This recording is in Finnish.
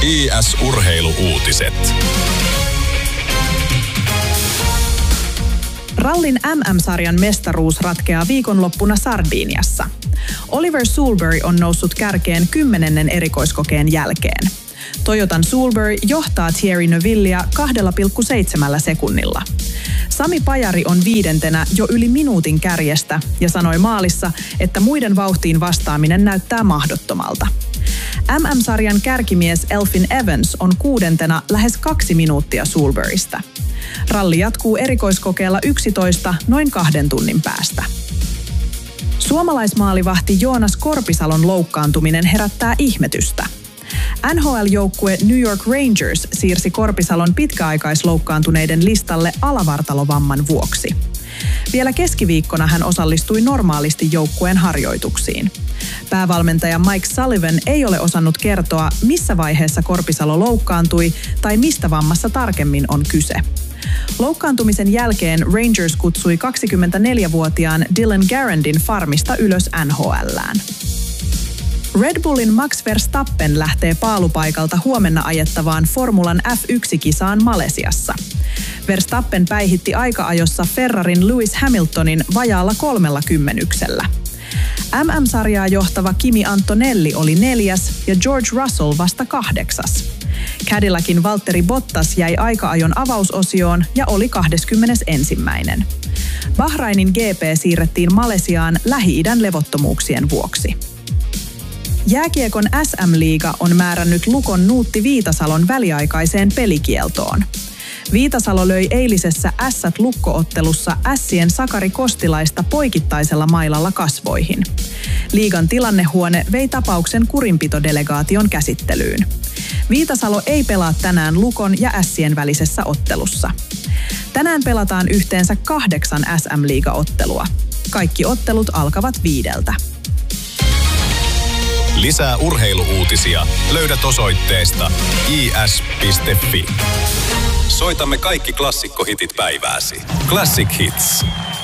IS-urheilu-uutiset. Rallin MM-sarjan mestaruus ratkeaa viikonloppuna Sardiniassa. Oliver Soulbury on noussut kärkeen 10. erikoiskokeen jälkeen. Toyotan Soulbury johtaa Thierry Neuvillea 2,7 sekunnilla. Sami Pajari on 5. jo yli minuutin kärjestä ja sanoi maalissa, että muiden vauhtiin vastaaminen näyttää mahdottomalta. MM-sarjan kärkimies Elfyn Evans on 6. lähes 2 minuuttia Soulburystä. Ralli jatkuu erikoiskokeella 11 noin 2 tunnin päästä. Suomalaismaalivahti Joonas Korpisalon loukkaantuminen herättää ihmetystä. NHL-joukkue New York Rangers siirsi Korpisalon pitkäaikaisloukkaantuneiden listalle alavartalovamman vuoksi. Vielä keskiviikkona hän osallistui normaalisti joukkueen harjoituksiin. Päävalmentaja Mike Sullivan ei ole osannut kertoa, missä vaiheessa Korpisalo loukkaantui tai mistä vammassa tarkemmin on kyse. Loukkaantumisen jälkeen Rangers kutsui 24-vuotiaan Dylan Garandin farmista ylös NHL:ään. Red Bullin Max Verstappen lähtee paalupaikalta huomenna ajettavaan Formulan F1-kisaan Malesiassa. Verstappen päihitti aika-ajossa Ferrarin Lewis Hamiltonin vajaalla 30. MM-sarjaa johtava Kimi Antonelli oli 4. ja George Russell vasta 8. Cadillacin Valtteri Bottas jäi aika-ajon avausosioon ja oli 21. Bahrainin GP siirrettiin Malesiaan Lähi-idän levottomuuksien vuoksi. Jääkiekon SM-liiga on määrännyt Lukon Nuutti Viitasalon väliaikaiseen pelikieltoon. Viitasalo löi eilisessä Ässät-Lukko-ottelussa Ässien Sakari Kostilaista poikittaisella mailalla kasvoihin. Liigan tilannehuone vei tapauksen kurinpitodelegaation käsittelyyn. Viitasalo ei pelaa tänään Lukon ja Ässien välisessä ottelussa. Tänään pelataan yhteensä 8 SM-liiga-ottelua. Kaikki ottelut alkavat 5. Lisää urheiluuutisia löydät osoitteesta is.fi. Soitamme kaikki klassikkohitit päivääsi. Classic Hits.